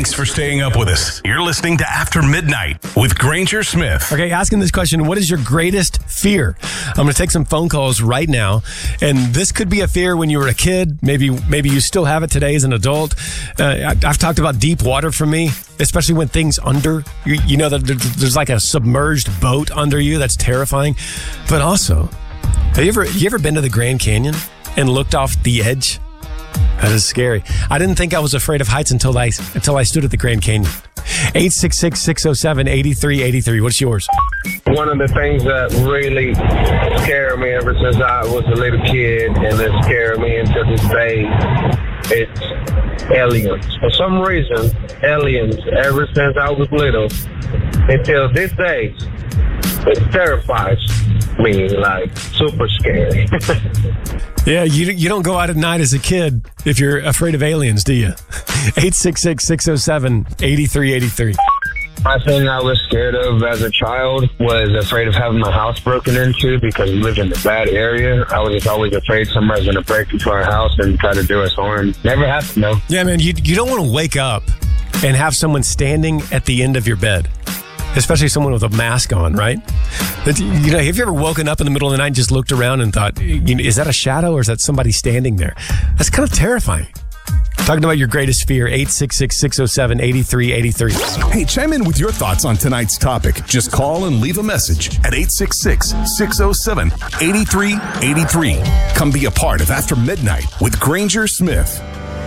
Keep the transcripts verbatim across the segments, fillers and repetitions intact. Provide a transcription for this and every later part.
Thanks for staying up with us. You're listening to After Midnight with Granger Smith. Okay, asking this question, what is your greatest fear? I'm going to take some phone calls right now. And this could be a fear when you were a kid. Maybe maybe you still have it today as an adult. Uh, I, I've talked about deep water for me, especially when things under. You, you know, that there's like a submerged boat under you. That's terrifying. But also, have you ever, you ever been to the Grand Canyon and looked off the edge? That is scary. I didn't think I was afraid of heights until I until I stood at the Grand Canyon. eight six six, six oh seven, eight three eight three. What's yours? One of the things that really scared me ever since I was a little kid, and it scared me until this day, it's aliens. For some reason, aliens, ever since I was little, until this day, it terrifies me, like, super scary. Yeah, you you don't go out at night as a kid if you're afraid of aliens, do you? eight six six, six oh seven, eight three eight three. My thing I was scared of as a child was afraid of having my house broken into because we lived in a bad area. I was just always afraid somebody's going to break into our house and try to do us harm. Never happened, though. Yeah, man, you you don't want to wake up and have someone standing at the end of your bed. Especially someone with a mask on, right? You know, have you ever woken up in the middle of the night and just looked around and thought, is that a shadow or is that somebody standing there? That's kind of terrifying. Talking about your greatest fear, eight six six, six oh seven, eight three eight three. Hey, chime in with your thoughts on tonight's topic. Just call and leave a message at eight six six, six oh seven, eight three eight three. Come be a part of After Midnight with Granger Smith.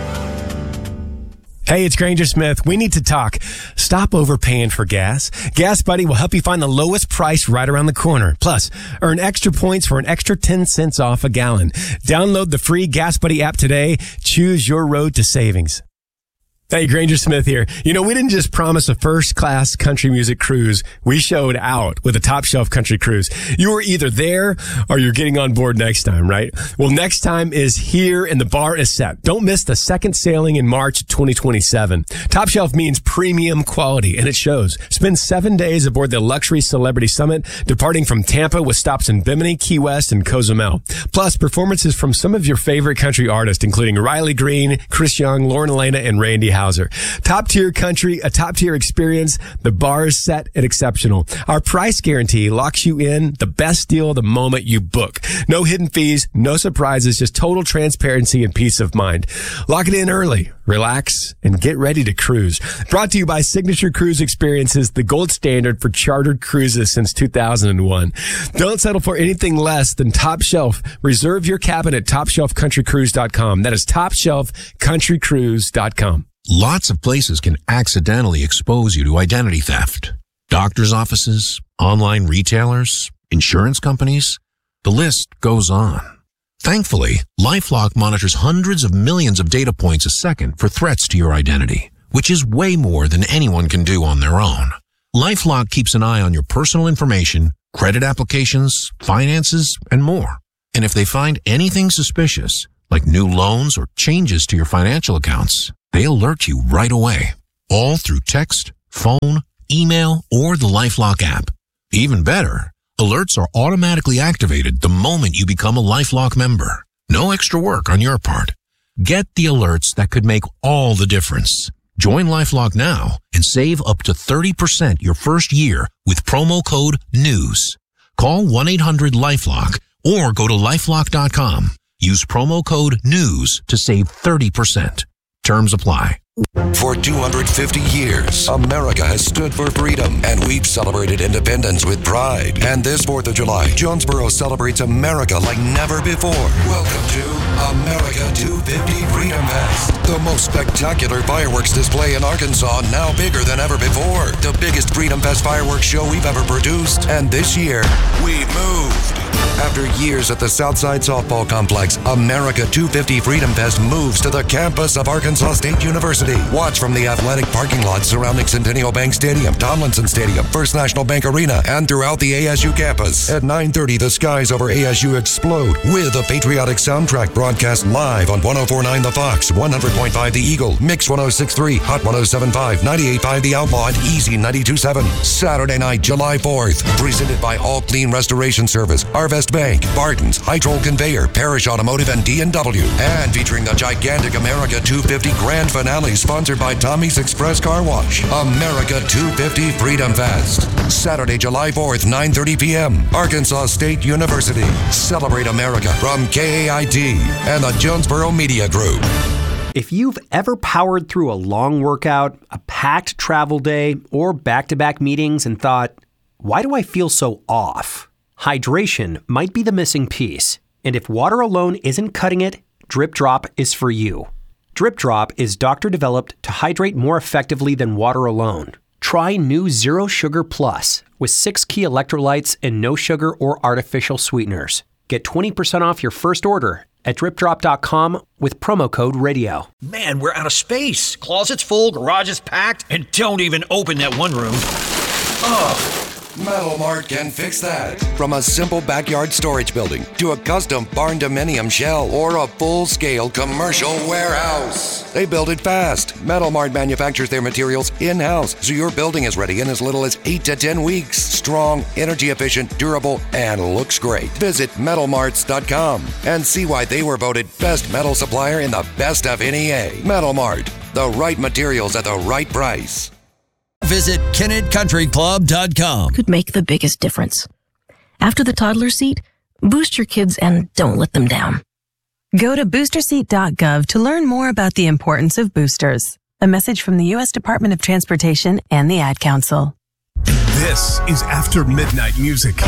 Hey, it's Granger Smith. We need to talk. Stop overpaying for gas. Gas Buddy will help you find the lowest price right around the corner. Plus, earn extra points for an extra ten cents off a gallon. Download the free Gas Buddy app today. Choose your road to savings. Hey, Granger Smith here. You know, we didn't just promise a first-class country music cruise. We showed out with a top-shelf country cruise. You were either there or you're getting on board next time, right? Well, next time is here and the bar is set. Don't miss the second sailing in March twenty twenty-seven. Top Shelf means premium quality, and it shows. Spend seven days aboard the Luxury Celebrity Summit, departing from Tampa with stops in Bimini, Key West, and Cozumel. Plus, performances from some of your favorite country artists, including Riley Green, Chris Young, Lauren Elena, and Randy Houser. Top tier country, a top tier experience. The bar is set and exceptional. Our price guarantee locks you in the best deal the moment you book. No hidden fees, no surprises, just total transparency and peace of mind. Lock it in early, relax, and get ready to cruise. Brought to you by Signature Cruise Experiences, the gold standard for chartered cruises since two thousand one. Don't settle for anything less than Top Shelf. Reserve your cabin at top shelf country cruise dot com. That is top shelf country cruise dot com. Lots of places can accidentally expose you to identity theft. Doctors' offices, online retailers, insurance companies. The list goes on. Thankfully, LifeLock monitors hundreds of millions of data points a second for threats to your identity, which is way more than anyone can do on their own. LifeLock keeps an eye on your personal information, credit applications, finances, and more. And if they find anything suspicious, like new loans or changes to your financial accounts, they alert you right away, all through text, phone, email, or the LifeLock app. Even better, alerts are automatically activated the moment you become a LifeLock member. No extra work on your part. Get the alerts that could make all the difference. Join LifeLock now and save up to thirty percent your first year with promo code NEWS. Call one eight hundred LifeLock or go to lifelock dot com. Use promo code NEWS to save thirty percent. Terms apply. For two hundred fifty years, America has stood for freedom, and we've celebrated independence with pride. And this fourth of July, Jonesboro celebrates America like never before. Welcome to America two fifty Freedom Fest, the most spectacular fireworks display in Arkansas, now bigger than ever before. The biggest Freedom Fest fireworks show we've ever produced. And this year, we moved. After years at the Southside Softball Complex, America two fifty Freedom Fest moves to the campus of Arkansas State University. Watch from the athletic parking lot surrounding Centennial Bank Stadium, Tomlinson Stadium, First National Bank Arena, and throughout the A S U campus. At nine thirty, the skies over A S U explode with a patriotic soundtrack broadcast live on one oh four point nine The Fox, one hundred point point five The Eagle, Mix one oh six point three, Hot one oh seven point five, ninety-eight point five The Outlaw, and Easy ninety-two point seven. Saturday night, July fourth, presented by All Clean Restoration Service, Arvest Bank, Barton's, Hytrol Conveyor, Parrish Automotive, and D and W. And featuring the gigantic America two fifty Grand Finale, sponsored by Tommy's Express Car Wash. America two fifty Freedom Fest. Saturday, July fourth, nine thirty p.m. Arkansas State University. Celebrate America from K A I T and the Jonesboro Media Group. If you've ever powered through a long workout, a packed travel day, or back-to-back meetings and thought, why do I feel so off? Hydration might be the missing piece. And if water alone isn't cutting it, Drip Drop is for you. Drip Drop is doctor-developed to hydrate more effectively than water alone. Try new Zero Sugar Plus with six key electrolytes and no sugar or artificial sweeteners. Get twenty percent off your first order at drip drop dot com with promo code radio. Man, we're out of space. Closet's full, garage is packed, and don't even open that one room. Ugh. Metal Mart can fix that. From a simple backyard storage building to a custom barn dominium shell or a full-scale commercial warehouse, they build it fast. Metal Mart manufactures their materials in-house, so your building is ready in as little as eight to ten weeks. Strong, energy efficient, durable, and looks great. Visit metal marts dot com and see why they were voted best metal supplier in the best of N E A. Metal Mart, the right materials at the right price. Visit Kennett Country Club dot com. Could make the biggest difference. After the toddler seat, boost your kids and don't let them down. Go to booster seat dot gov to learn more about the importance of boosters. A message from the U S Department of Transportation and the Ad Council. This is After Midnight Music.